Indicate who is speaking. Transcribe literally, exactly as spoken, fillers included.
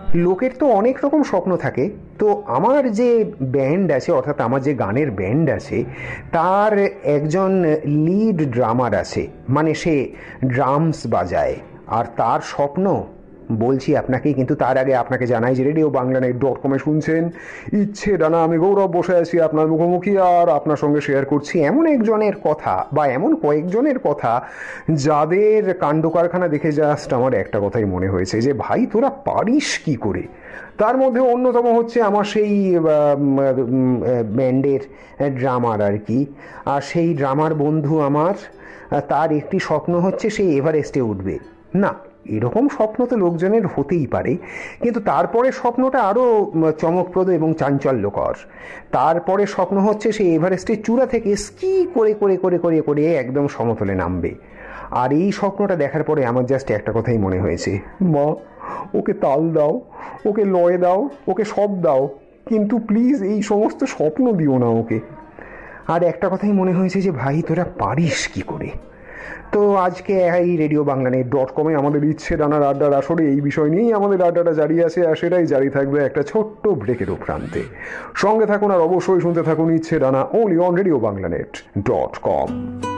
Speaker 1: লোকের তো অনেক রকম স্বপ্ন থাকে। তো আমার যে ব্যান্ড আছে, অর্থাৎ আমার যে গানের ব্যান্ড আছে, তার একজন লিড ড্রামার আছে, মানে সে ড্রামস বাজায়। আর তার স্বপ্ন বলছি আপনাকে, কিন্তু তার আগে আপনাকে জানাই যে রেডিও বাংলা নেট ডট কমে শুনছেন ইচ্ছে ডানা। আমি গৌরব বসে আছি আপনার মুখোমুখি, আর আপনার সঙ্গে শেয়ার করছি এমন একজনের কথা বা এমন কয়েকজনের কথা যাদের কাণ্ড কারখানা দেখে জাস্ট আমার একটা কথাই মনে হয়েছে যে ভাই তোরা পারিস কি করে। তার মধ্যে অন্যতম হচ্ছে আমার সেই ব্যান্ডের ড্রামার আর কি। আর সেই ড্রামার বন্ধু আমার, তার একটি স্বপ্ন হচ্ছে সে এভারেস্টে উঠবে। না, এরকম স্বপ্ন তো লোকজনের হতেই পারে, কিন্তু তারপরে স্বপ্নটা আরও চমকপ্রদ এবং চাঞ্চল্যকর। তারপরে স্বপ্ন হচ্ছে সে এভারেস্টের চূড়া থেকে স্কি করে করে করে করে করে একদম সমতলে নামবে। আর এই স্বপ্নটা দেখার পরে আমার জাস্ট একটা কথাই মনে হয়েছে, মা ওকে তাল দাও, ওকে লয় দাও, ওকে সব দাও, কিন্তু প্লিজ এই সমস্ত স্বপ্ন দিও না ওকে। আর একটা কথাই মনে হয়েছে যে ভাই তোরা পারিস কি করে। তো আজকে এই রেডিও বাংলা নেট ডট কমে আমাদের ইচ্ছে ডানার আড্ডার আসরে এই বিষয় নিয়েই আমাদের আড্ডাটা জারি আছে, আর সেটাই জারি থাকবে একটা ছোট্ট ব্রেকের প্রান্তে। সঙ্গে থাকুন আর অবশ্যই শুনতে থাকুন ইচ্ছে ডানা, only on radio Bangla net dot com.